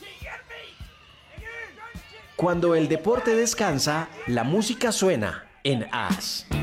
Cuando el deporte descansa, la música suena en AS.